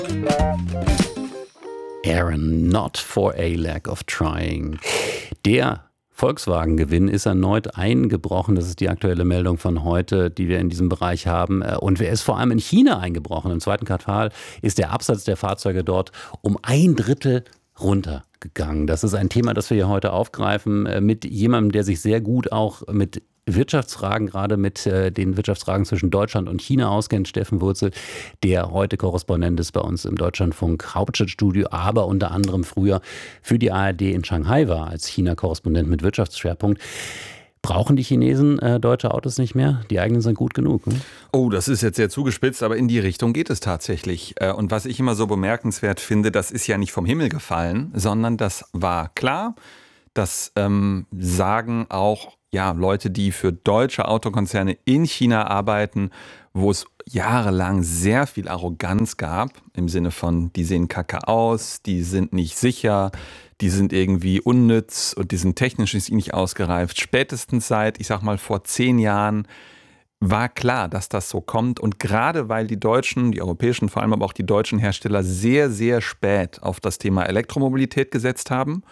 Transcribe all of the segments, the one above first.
Aaron, not for a lack of trying. Der Volkswagen-Gewinn ist erneut eingebrochen. Das ist die aktuelle Meldung von heute, die wir in diesem Bereich haben. Und er ist vor allem in China eingebrochen. Im zweiten Quartal ist der Absatz der Fahrzeuge dort um 1/3 runtergegangen. Das ist ein Thema, das wir hier heute aufgreifen mit jemandem, der sich sehr gut auch mit Wirtschaftsfragen, gerade mit den Wirtschaftsfragen zwischen Deutschland und China auskennt, Steffen Wurzel, der heute Korrespondent ist bei uns im Deutschlandfunk Hauptstadtstudio, aber unter anderem früher für die ARD in Shanghai war, als China-Korrespondent mit Wirtschaftsschwerpunkt. Brauchen die Chinesen deutsche Autos nicht mehr? Die eigenen sind gut genug. Ne? Oh, das ist jetzt sehr zugespitzt, aber in die Richtung geht es tatsächlich. Und was ich immer so bemerkenswert finde, das ist ja nicht vom Himmel gefallen, sondern das war klar. Das sagen auch Leute, die für deutsche Autokonzerne in China arbeiten, wo es jahrelang sehr viel Arroganz gab, im Sinne von, die sehen kacke aus, die sind nicht sicher, die sind irgendwie unnütz und die sind technisch nicht ausgereift. Spätestens seit, ich sag mal, vor 10 Jahren war klar, dass das so kommt. Und gerade weil die deutschen, die europäischen, vor allem aber auch die deutschen Hersteller sehr, sehr spät auf das Thema Elektromobilität gesetzt haben,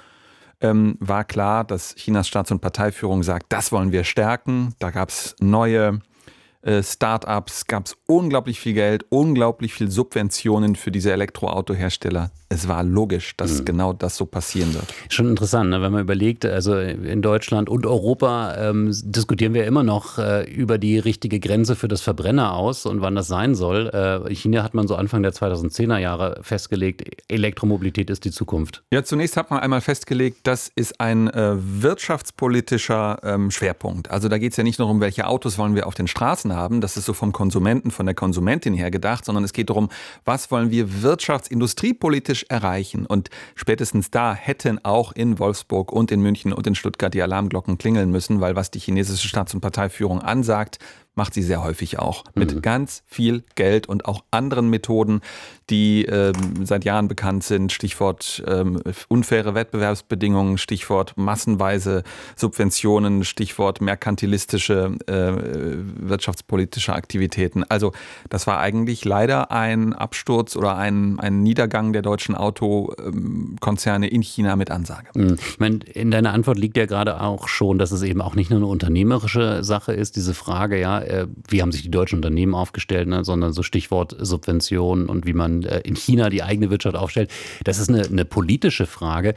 war klar, dass Chinas Staats- und Parteiführung sagt, das wollen wir stärken. Da gab es neue Start-ups, gab es unglaublich viel Geld, unglaublich viel Subventionen für diese Elektroautohersteller. Es war logisch, dass genau das so passieren wird. Schon interessant, ne? Wenn man überlegt, also in Deutschland und Europa diskutieren wir immer noch über die richtige Grenze für das Verbrenner aus und wann das sein soll. In China hat man so Anfang der 2010er Jahre festgelegt, Elektromobilität ist die Zukunft. Ja, zunächst hat man einmal festgelegt, das ist ein wirtschaftspolitischer Schwerpunkt. Also da geht es ja nicht nur um, welche Autos wollen wir auf den Straßen haben, das ist so vom Konsumenten, von der Konsumentin her gedacht, sondern es geht darum, was wollen wir wirtschaftsindustriepolitisch erreichen. Und spätestens da hätten auch in Wolfsburg und in München und in Stuttgart die Alarmglocken klingeln müssen, weil was die chinesische Staats- und Parteiführung ansagt, macht sie sehr häufig auch. Mit ganz viel Geld und auch anderen Methoden, die seit Jahren bekannt sind. Stichwort unfaire Wettbewerbsbedingungen, Stichwort massenweise Subventionen, Stichwort merkantilistische wirtschaftspolitische Aktivitäten. Also das war eigentlich leider ein Absturz oder ein Niedergang der deutschen Autokonzerne in China mit Ansage. Ich meine, in deiner Antwort liegt ja gerade auch schon, dass es eben auch nicht nur eine unternehmerische Sache ist, diese Frage, wie haben sich die deutschen Unternehmen aufgestellt, ne, sondern so Stichwort Subventionen und wie man in China die eigene Wirtschaft aufstellt. Das ist eine politische Frage.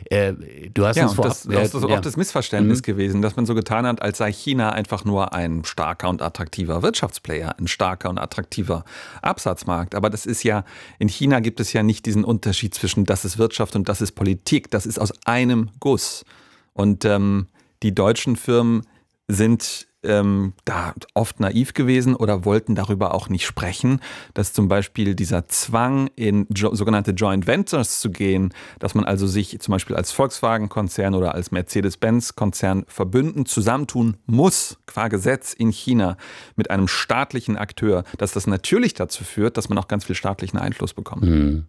Du hast uns vorab, das ist auch das Missverständnis gewesen, dass man so getan hat, als sei China einfach nur ein starker und attraktiver Wirtschaftsplayer, ein starker und attraktiver Absatzmarkt. Aber das ist ja, in China gibt es ja nicht diesen Unterschied zwischen das ist Wirtschaft und das ist Politik. Das ist aus einem Guss. Und die deutschen Firmen sind da oft naiv gewesen oder wollten darüber auch nicht sprechen, dass zum Beispiel dieser Zwang, in sogenannte Joint Ventures zu gehen, dass man also sich zum Beispiel als Volkswagen-Konzern oder als Mercedes-Benz-Konzern verbünden, zusammentun muss, qua Gesetz in China mit einem staatlichen Akteur, dass das natürlich dazu führt, dass man auch ganz viel staatlichen Einfluss bekommt.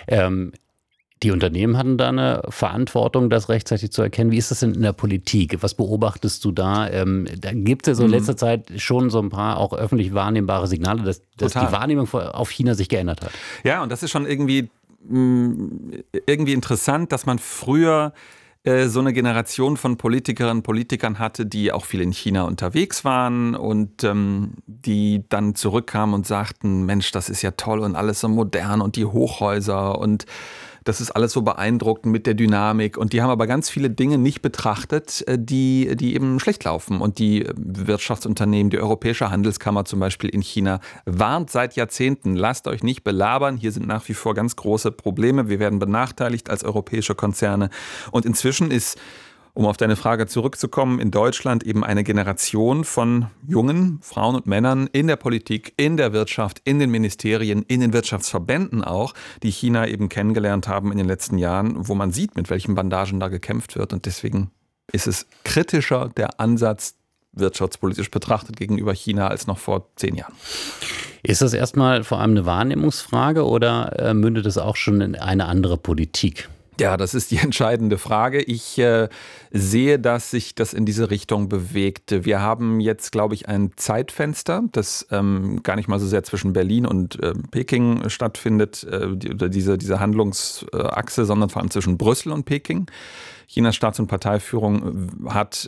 Die Unternehmen hatten da eine Verantwortung, das rechtzeitig zu erkennen. Wie ist das denn in der Politik? Was beobachtest du da? Da gibt es ja so in letzter Zeit schon so ein paar auch öffentlich wahrnehmbare Signale, dass die Wahrnehmung auf China sich geändert hat. Ja, und das ist schon irgendwie interessant, dass man früher so eine Generation von Politikerinnen und Politikern hatte, die auch viel in China unterwegs waren und die dann zurückkamen und sagten, Mensch, das ist ja toll und alles so modern und die Hochhäuser und das ist alles so beeindruckend mit der Dynamik. Und die haben aber ganz viele Dinge nicht betrachtet, die eben schlecht laufen. Und die Wirtschaftsunternehmen, die Europäische Handelskammer zum Beispiel in China, warnt seit Jahrzehnten, lasst euch nicht belabern. Hier sind nach wie vor ganz große Probleme. Wir werden benachteiligt als europäische Konzerne. Und inzwischen ist, um auf deine Frage zurückzukommen, in Deutschland eben eine Generation von jungen Frauen und Männern in der Politik, in der Wirtschaft, in den Ministerien, in den Wirtschaftsverbänden auch, die China eben kennengelernt haben in den letzten Jahren, wo man sieht, mit welchen Bandagen da gekämpft wird. Und deswegen ist es kritischer, der Ansatz wirtschaftspolitisch betrachtet gegenüber China als noch vor 10 Jahren. Ist das erstmal vor allem eine Wahrnehmungsfrage oder mündet es auch schon in eine andere Politik? Ja, das ist die entscheidende Frage. Ich sehe, dass sich das in diese Richtung bewegt. Wir haben jetzt, glaube ich, ein Zeitfenster, das gar nicht mal so sehr zwischen Berlin und Peking stattfindet, diese Handlungsachse, sondern vor allem zwischen Brüssel und Peking. Chinas Staats- und Parteiführung hat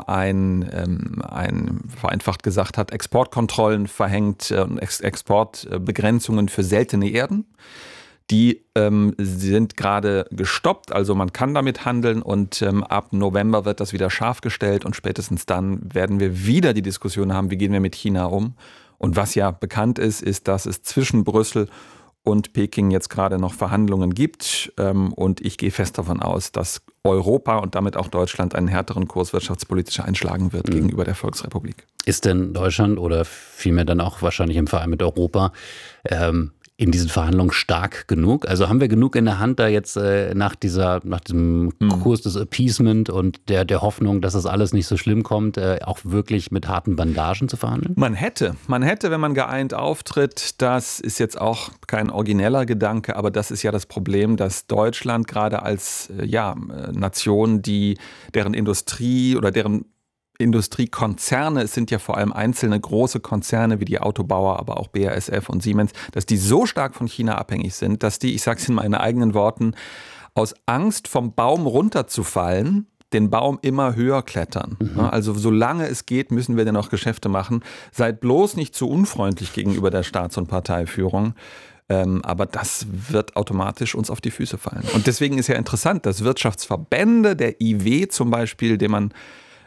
vereinfacht gesagt, hat Exportkontrollen verhängt und Exportbegrenzungen für seltene Erden. Die sind gerade gestoppt, also man kann damit handeln und ab November wird das wieder scharf gestellt und spätestens dann werden wir wieder die Diskussion haben, wie gehen wir mit China um. Und was ja bekannt ist, dass es zwischen Brüssel und Peking jetzt gerade noch Verhandlungen gibt und ich gehe fest davon aus, dass Europa und damit auch Deutschland einen härteren Kurs wirtschaftspolitisch einschlagen wird gegenüber der Volksrepublik. Ist denn Deutschland oder vielmehr dann auch wahrscheinlich im Verein mit Europa in diesen Verhandlungen stark genug? Also haben wir genug in der Hand, da jetzt nach diesem Kurs des Appeasement und der Hoffnung, dass das alles nicht so schlimm kommt, auch wirklich mit harten Bandagen zu verhandeln? Man hätte, wenn man geeint auftritt, das ist jetzt auch kein origineller Gedanke, aber das ist ja das Problem, dass Deutschland gerade als Nation, deren Industrie oder deren Industriekonzerne, es sind ja vor allem einzelne große Konzerne wie die Autobauer, aber auch BASF und Siemens, dass die so stark von China abhängig sind, dass die, ich sage es in meinen eigenen Worten, aus Angst vom Baum runterzufallen, den Baum immer höher klettern. Also solange es geht, müssen wir denn auch Geschäfte machen. Seid bloß nicht zu unfreundlich gegenüber der Staats- und Parteiführung. Aber das wird automatisch uns auf die Füße fallen. Und deswegen ist ja interessant, dass Wirtschaftsverbände, der IW zum Beispiel, den man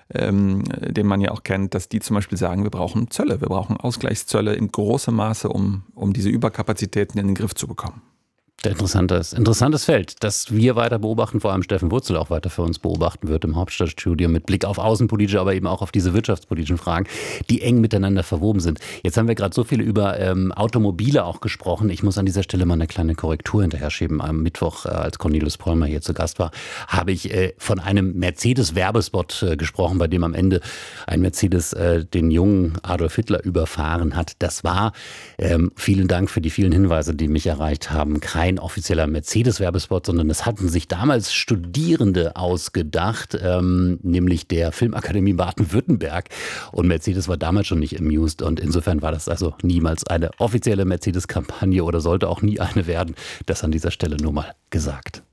ja auch kennt, dass die zum Beispiel sagen, wir brauchen Zölle, wir brauchen Ausgleichszölle in großem Maße, um diese Überkapazitäten in den Griff zu bekommen. Interessantes Feld, das wir weiter beobachten, vor allem Steffen Wurzel auch weiter für uns beobachten wird im Hauptstadtstudio mit Blick auf außenpolitische, aber eben auch auf diese wirtschaftspolitischen Fragen, die eng miteinander verwoben sind. Jetzt haben wir gerade so viel über Automobile auch gesprochen. Ich muss an dieser Stelle mal eine kleine Korrektur hinterher schieben. Am Mittwoch, als Cornelius Pollmer hier zu Gast war, habe ich von einem Mercedes-Werbespot gesprochen, bei dem am Ende ein Mercedes den jungen Adolf Hitler überfahren hat. Das war, vielen Dank für die vielen Hinweise, die mich erreicht haben, kein offizieller Mercedes-Werbespot, sondern das hatten sich damals Studierende ausgedacht, nämlich der Filmakademie Baden-Württemberg. Und Mercedes war damals schon nicht amused und insofern war das also niemals eine offizielle Mercedes-Kampagne oder sollte auch nie eine werden. Das an dieser Stelle nur mal gesagt.